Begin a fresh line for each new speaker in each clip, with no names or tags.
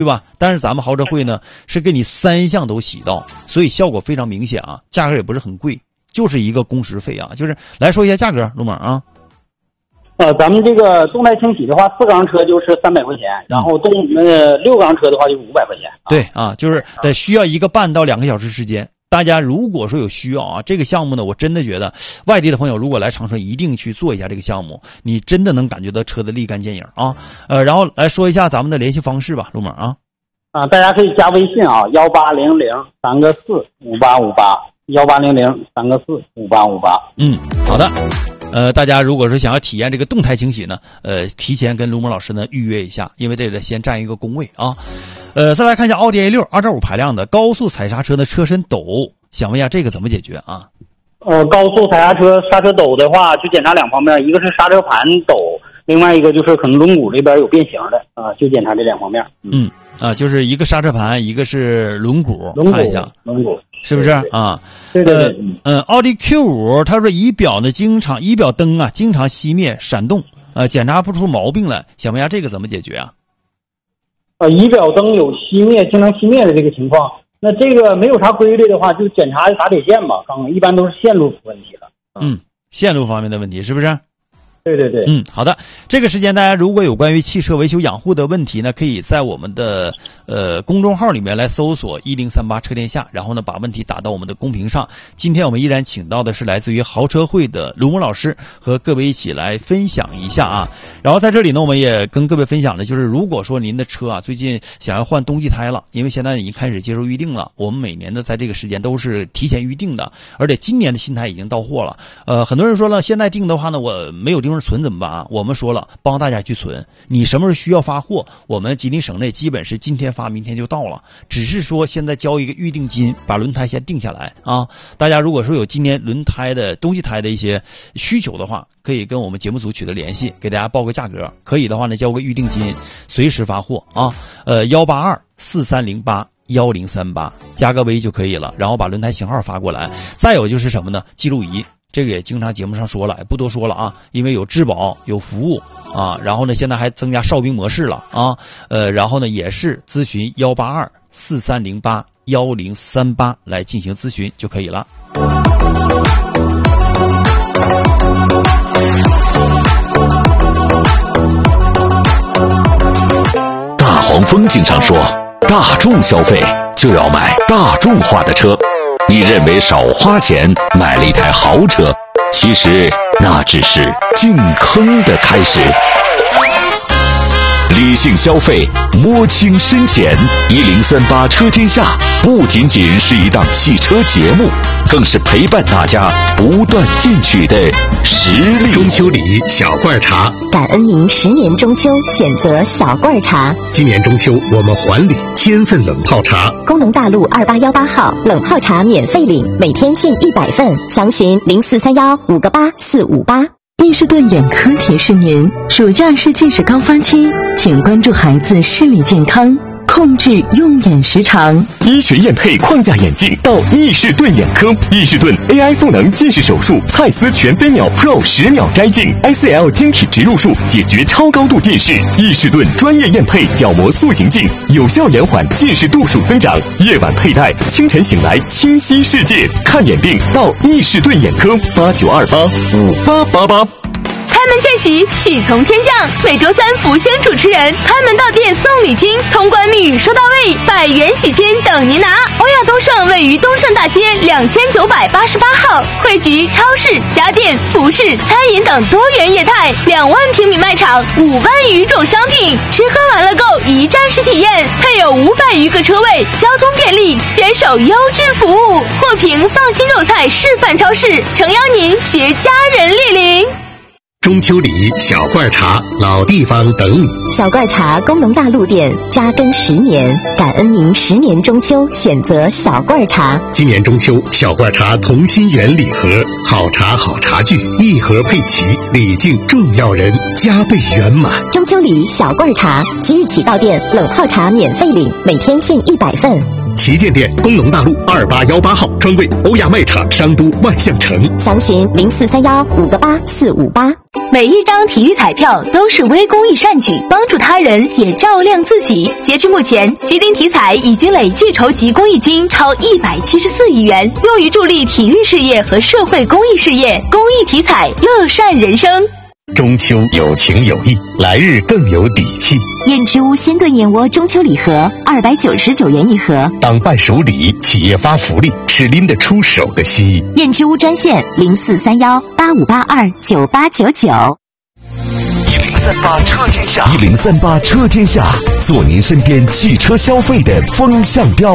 对吧？但是咱们豪车会呢是给你3项都洗到，所以效果非常明显啊，价格也不是很贵，就是一个工时费啊。就是来说一下价格，陆猛啊。
咱们这个动态清洗的话，4缸车就是300块钱，然后6缸车的话就是500块钱。
对啊，就是得需要1个半到2个小时时间。大家如果说有需要啊，这个项目呢，我真的觉得外地的朋友如果来长春，一定去做一下这个项目，你真的能感觉到车的立竿见影啊。然后来说一下咱们的联系方式吧，陆猛啊。
大家可以加微信啊，1800-3个4-5858，1800-3个4-5858。
好的。大家如果说想要体验这个动态清洗呢，提前跟卢猛老师呢预约一下，因为这得先占一个工位啊。再来看一下奥迪 A6 2.5排量的高速踩刹车的车身抖，想问一下这个怎么解决啊？
高速踩刹车刹车抖的话，就检查2方面，一个是刹车盘抖，另外一个就是可能轮毂这边有变形的啊，就检查这2方面。
就是一个刹车盘，一个是轮毂，看一下
轮毂
是不是啊？
对。
奥迪 Q5 它说仪表灯啊经常熄灭闪动，检查不出毛病来，想问一下这个怎么解决啊？
仪表灯有经常熄灭的这个情况，那这个没有啥规律的话，就检查打铁线吧。一般都是线路问题了。
线路方面的问题是不是？
对。
好的。这个时间大家如果有关于汽车维修养护的问题呢，可以在我们的公众号里面来搜索1038车天下，然后呢把问题打到我们的公屏上。今天我们依然请到的是来自于豪车会的卢猛老师，和各位一起来分享一下啊。然后在这里呢，我们也跟各位分享的就是，如果说您的车啊最近想要换冬季胎了，因为现在已经开始接受预定了，我们每年的在这个时间都是提前预定的，而且今年的新胎已经到货了。很多人说了，现在订的话呢，我没有地方存怎么办啊？我们说了，帮大家去存。你什么时候需要发货，我们吉林省内基本是今天发明天就到了，只是说现在交一个预定金，把轮胎先定下来啊。大家如果说有今年轮胎的冬季胎的一些需求的话，可以跟我们节目组取得联系，给大家报个价格，可以的话呢交个预定金，随时发货啊。182-4308-1038加个微就可以了，然后把轮胎型号发过来。再有就是什么呢？记录仪，这个也经常节目上说了，不多说了啊，因为有质保有服务啊，然后呢现在还增加哨兵模式了啊。然后呢也是咨询182-4308-1038来进行咨询就可以了。
大黄蜂经常说，大众消费就要买大众化的车。你认为少花钱买了一台豪车，其实那只是进坑的开始。理性消费，摸清深浅。1038车天下不仅仅是一档汽车节目，更是陪伴大家不断进取的实力。
中秋礼小罐茶，
感恩您10年中秋选择小罐茶。
今年中秋我们还礼1000份冷泡茶。
工农大路2818号冷泡茶免费领，每天限100份，详询0431-58458。
伊士顿眼科提示您，暑假是近视高发期，请关注孩子视力健康，控制用眼时长。
医学验配框架眼镜到伊士顿眼科，伊士顿 AI 赋能近视手术，泰斯全飞秒 Pro 10秒摘镜 ，ICL 晶体植入术解决超高度近视。伊士顿专业验配角膜塑形镜，有效延缓近视度数增长。夜晚佩戴，清晨醒来清晰世界。看眼病到伊士顿眼科，89285888。
开门见喜，喜从天降。每周3福星主持人开门到店送礼金，通关密语收到位，100元喜金等您拿。欧亚东盛位于东盛大街2988号，汇集超市、家电、服饰、餐饮等多元业态，2万平米卖场，5万余种商品，吃喝玩乐购一站式体验，配有500余个车位，交通便利，坚守优质服务。获评放心肉菜示范超市，诚邀您携家人莅临。
中秋礼小罐茶，老地方等你。
小罐茶工农大路店扎根10年，感恩您10年中秋选择小罐茶。
今年中秋，小罐茶同心圆礼盒，好茶好茶具，一盒配齐，礼敬重要人，加倍圆满。
中秋礼小罐茶，即日起到店冷泡茶免费领，每天限100份。
旗舰店工农大路2818号，专柜欧亚卖场商都万象城，
详询0431-58458。
每一张体育彩票都是微公益善举，帮助他人也照亮自己。截至目前，吉林体彩已经累计筹集公益金超174亿元，用于助力体育事业和社会公益事业。公益体彩，乐善人生。
中秋有情有义，来日更有底气。
燕之屋鲜炖燕窝中秋礼盒299元一盒，
当伴手礼，企业发福利，是拎得出手的心意。
燕之屋专线0431-8582-9899。
1038车天下，1038车天下，做您身边汽车消费的风向标。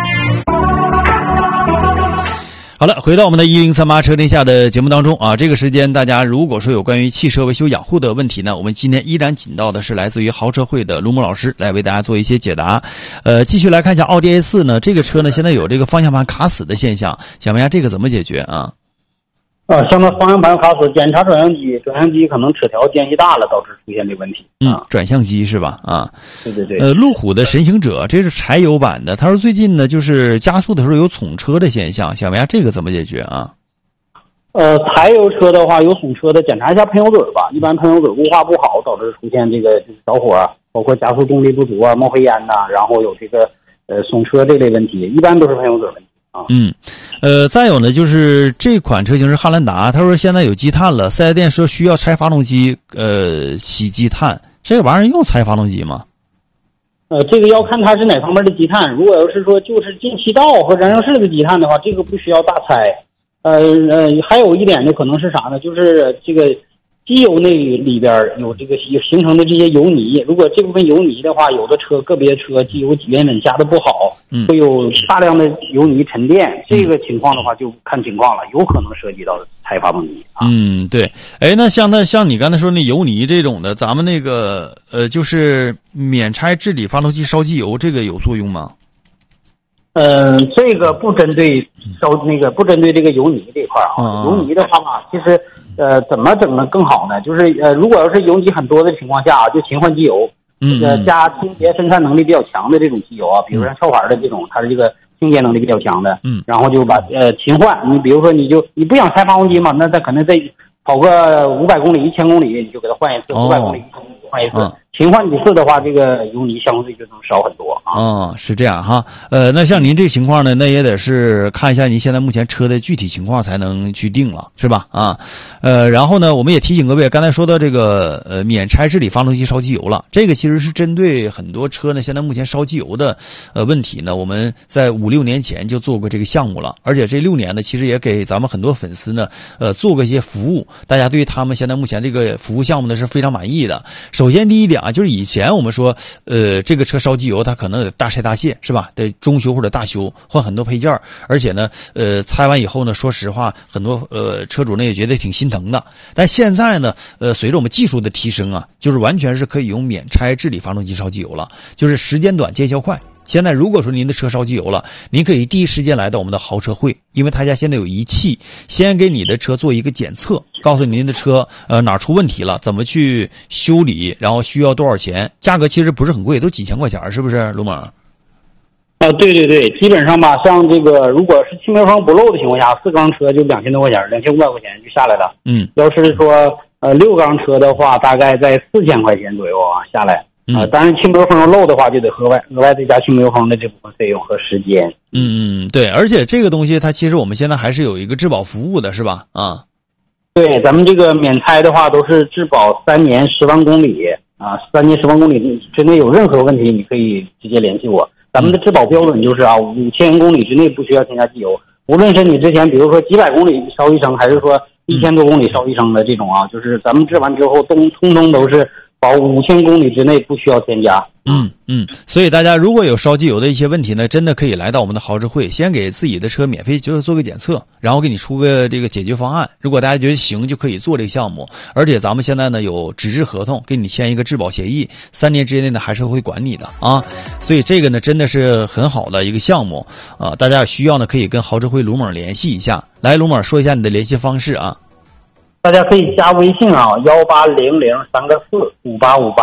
好了，回到我们的1038车天下的节目当中啊，这个时间大家如果说有关于汽车维修养护的问题呢，我们今天依然请到的是来自于豪车会的卢某老师来为大家做一些解答。继续来看一下奥迪 A4 呢，这个车呢现在有这个方向盘卡死的现象，想问一下这个怎么解决啊？
像它方向盘卡死，检查转向机可能齿条间隙大了，导致出现这个问题。
转向机是吧？啊，
对对对。
路虎的神行者，这是柴油版的，他说最近呢就是加速的时候有耸车的现象，想问一下这个怎么解决啊？
柴油车的话有耸车的，检查一下喷油嘴吧，一般喷油嘴固化不好，导致出现这个着火啊，包括加速动力不足啊、冒黑烟呐，然后有这个耸车这类问题，一般都是喷油嘴问题。
再有呢，就是这款车型是汉兰达，他说现在有积碳了，4S店说需要拆发动机，洗积碳，这个玩意儿用拆发动机吗？
这个要看它是哪方面的积碳，如果要是说就是进气道和燃烧室的积碳的话，这个不需要大拆。还有一点呢，可能是啥呢？就是这个机油内里边有这个形成的这些油泥，如果这部分油泥的话，有的车个别车机油挤炼稳下的不好，会有大量的油泥沉淀，这个情况的话就看情况了，有可能涉及到拆发动机啊。
对。那像你刚才说那油泥这种的，咱们那个就是免拆治理发动机烧机油，这个有作用吗？
这个不针对不针对这个油泥这一块啊。油泥的话嘛，其实怎么整的更好呢？就是如果要是油泥很多的情况下，就勤换机油，加清洁分散能力比较强的这种机油啊，比如像壳牌的这种，它的这个清洁能力比较强的，然后就把勤换。你比如说你不想拆发动机嘛，那它可能在跑个500公里、1000公里，你就给它换一次，500公里、1000公里换一次。勤换几次的话，这个油泥相对就能少很多啊。
是这样哈。那像您这情况呢，那也得是看一下您现在目前车的具体情况才能去定了，是吧？然后呢，我们也提醒各位，刚才说到这个免拆治理发动机烧机油了，这个其实是针对很多车呢，现在目前烧机油的问题呢，我们在5-6年前就做过这个项目了，而且这6年呢，其实也给咱们很多粉丝呢做过一些服务，大家对于他们现在目前这个服务项目呢是非常满意的。首先第一点啊，就是以前我们说这个车烧机油它可能得大拆大卸，是吧？得中修或者大修，换很多配件，而且呢拆完以后呢，说实话很多车主呢也觉得挺心疼的。但现在呢随着我们技术的提升啊，就是完全是可以用免拆治理发动机烧机油了，就是时间短见效快。现在如果说您的车烧机油了，您可以第一时间来到我们的豪车会，因为他家现在有仪器，先给你的车做一个检测，告诉您的车哪出问题了，怎么去修理，然后需要多少钱，价格其实不是很贵，都几千块钱，是不是卢猛？
对对对，基本上吧，像这个如果是气密封不漏的情况下，4缸车就2000多块钱，2500块钱就下来了。要是说6缸车的话，大概在4000块钱左右啊下来。当然气密封漏的话，就得额外再加气密封的这部分费用和时间。
对，而且这个东西它其实我们现在还是有一个质保服务的，是吧？
对，咱们这个免拆的话都是质保3年10万公里啊，3年10万公里之内有任何问题，你可以直接联系我。咱们的质保标准就是5000公里之内不需要添加机油，无论是你之前比如说几百公里烧一升，还是说1000多公里烧一升的这种啊，就是咱们治完之后通通都是保5000公里之内不需要添加。
所以大家如果有烧机油的一些问题呢，真的可以来到我们的豪车会，先给自己的车免费就是做个检测，然后给你出个这个解决方案。如果大家觉得行，就可以做这个项目。而且咱们现在呢有纸质合同，给你签一个质保协议，3年之内呢还是会管你的啊。所以这个呢真的是很好的一个项目啊，大家需要呢可以跟豪车会卢猛联系一下。来，卢猛说一下你的联系方式啊。
大家可以加微信啊，18003个45858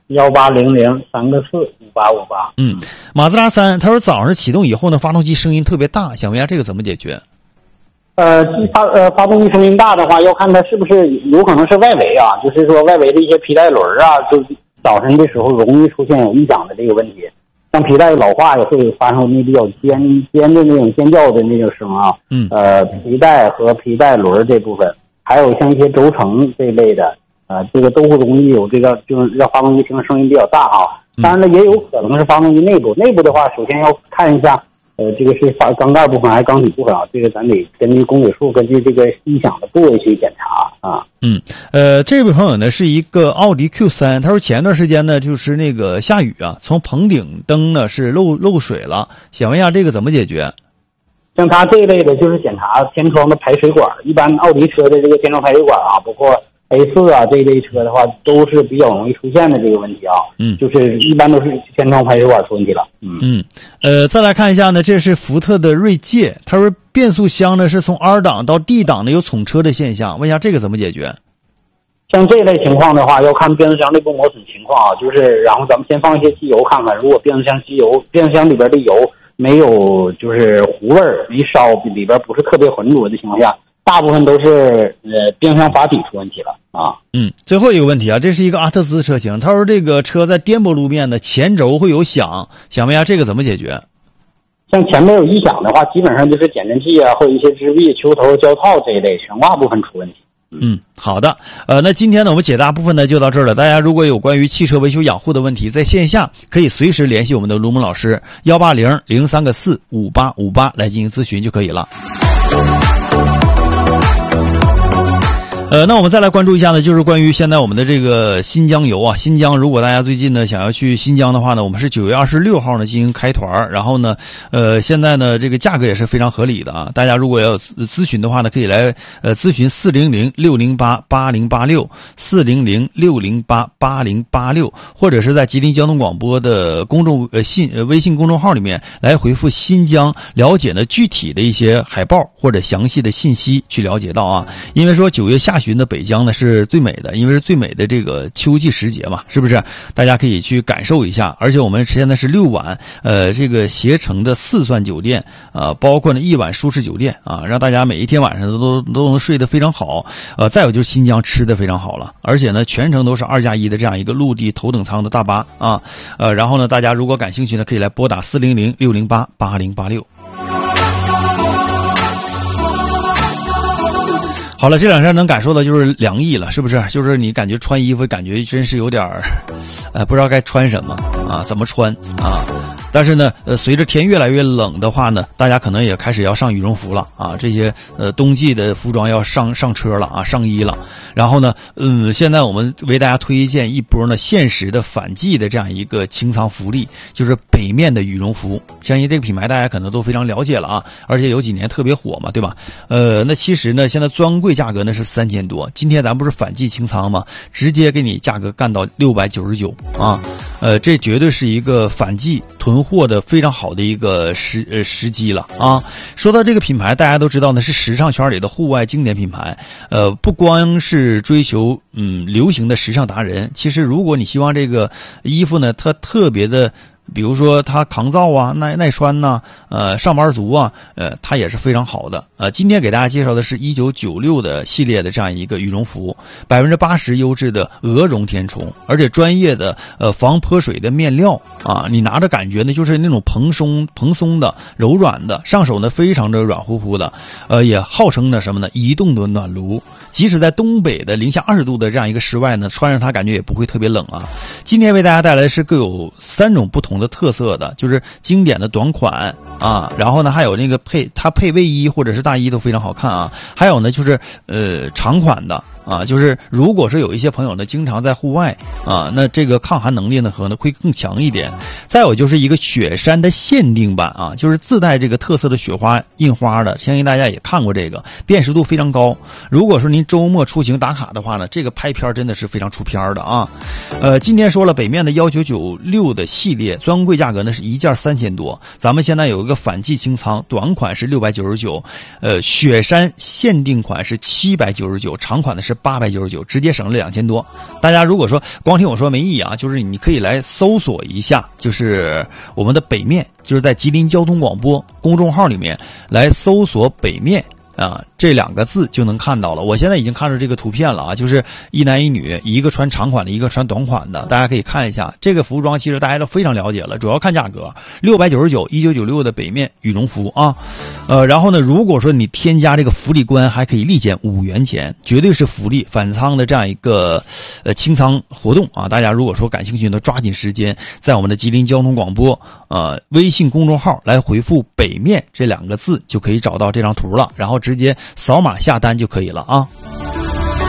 1800-3个4-5858。
马自达3，他说早上启动以后呢，发动机声音特别大，想问一下这个怎么解决？
发动机声音大的话，要看它是不是有可能是外围啊，就是说外围的一些皮带轮啊，就早晨的时候容易出现有异响的这个问题。像皮带老化也会发生那比较尖的那种尖叫的那种声啊。皮带和皮带轮这部分，还有像一些轴承这一类的，这个都容易有这个，就是让发动机声音比较大啊。当然了，也有可能是发动机内部的话，首先要看一下。这个是缸盖部分还是缸体部分啊？这个咱得根据公里数，根据这个异响的部位去检查啊。
这位朋友呢是一个奥迪 Q3，他说前段时间呢就是那个下雨啊，从棚顶灯呢是漏水了，想问一下这个怎么解决？
像他这一类的，就是检查天窗的排水管，一般奥迪车的这个天窗排水管啊，包括A4啊这一类车的话，都是比较容易出现的这个问题啊。就是一般都是天窗排水管出问题了。
再来看一下呢，这是福特的锐界，他说变速箱呢是从 R 档到 D 档的有冲车的现象，问一下这个怎么解决？
像这类情况的话，要看变速箱内部磨损情况啊，就是然后咱们先放一些机油看看，如果变速箱里边的油没有就是糊味儿，没烧，里边不是特别浑浊的情况下，大部分都是变速箱阀体出问题了啊。
最后一个问题啊，这是一个阿特兹车型，他说这个车在颠簸路面的前轴会有响，想问一下这个怎么解决？
像前面有异响的话，基本上就是减震器啊，或者一些支臂、球头、胶套这一类悬挂部分出问题。
好的。那今天呢，我们解答部分呢就到这儿了。大家如果有关于汽车维修养护的问题，在线下可以随时联系我们的卢蒙老师，180-03-4-5858来进行咨询就可以了。那我们再来关注一下呢，就是关于现在我们的这个新疆游啊，新疆如果大家最近呢想要去新疆的话呢，我们是9月26号呢进行开团，然后呢，现在呢这个价格也是非常合理的啊，大家如果要咨询的话呢，可以来咨询400-608-8086，400-608-8086，或者是在吉林交通广播的微信公众号里面来回复新疆，了解呢具体的一些海报或者详细的信息去了解到啊，因为说9月下旬的北疆呢是最美的，因为是最美的这个秋季时节嘛，是不是？大家可以去感受一下。而且我们现在是6晚，这个携程的4钻酒店包括呢1晚舒适酒店啊，让大家每一天晚上都能睡得非常好。再有就是新疆吃的非常好了，而且呢全程都是2+1的这样一个陆地头等舱的大巴啊。然后呢大家如果感兴趣呢，可以来拨打400-608-8086。好了，这两天能感受到就是凉意了，是不是？就是你感觉穿衣服感觉真是有点不知道该穿什么啊，怎么穿啊？但是呢，随着天越来越冷的话呢，大家可能也开始要上羽绒服了啊，这些冬季的服装要上车了啊，上衣了。然后呢，现在我们为大家推荐一波呢限时的反季的这样一个清仓福利，就是北面的羽绒服。相信这个品牌大家可能都非常了解了啊，而且有几年特别火嘛，对吧？那其实呢，现在专柜价格呢是3000多，今天咱不是反季清仓吗？直接给你价格干到699啊，这绝对是一个反季囤货的非常好的一个时机了啊！说到这个品牌，大家都知道呢，是时尚圈里的户外经典品牌。不光是追求流行的时尚达人，其实如果你希望这个衣服呢，它特别的。比如说它抗造啊、耐穿呐、上班族啊，它也是非常好的。今天给大家介绍的是1996的系列的这样一个羽绒服，80%优质的鹅绒填充，而且专业的防泼水的面料啊，你拿着感觉呢就是那种蓬松的、柔软的，上手呢非常的软乎乎的，也号称呢什么呢移动的暖炉，即使在东北的零下20度的这样一个室外呢，穿上它感觉也不会特别冷啊。今天为大家带来的是各有3种不同的特色的，就是经典的短款啊，然后呢还有那个配卫衣或者是大衣都非常好看啊，还有呢就是长款的啊，就是如果是有一些朋友呢经常在户外啊，那这个抗寒能力呢可能会更强一点。再有就是一个雪山的限定版啊，就是自带这个特色的雪花印花的，相信大家也看过这个，辨识度非常高。如果说您周末出行打卡的话呢，这个拍片真的是非常出片的啊。今天说了北面的1996的系列专柜价格呢是一件3000多，咱们现在有一个反季清仓，短款是699，雪山限定款是799，长款的是 899，直接省了2000多。大家如果说光听我说没意义啊，就是你可以来搜索一下，就是我们的北面，就是在吉林交通广播公众号里面来搜索北面啊，这2个字就能看到了。我现在已经看到这个图片了啊，就是一男一女，一个穿长款的，一个穿短款的，大家可以看一下。这个服装其实大家都非常了解了，主要看价格，699 1996的北面羽绒服啊。然后呢，如果说你添加这个福利关，还可以立减5元钱，绝对是福利返仓的这样一个清仓活动啊。大家如果说感兴趣呢，抓紧时间在我们的吉林交通广播微信公众号来回复北面这2个字，就可以找到这张图了，然后直接扫码下单就可以了啊。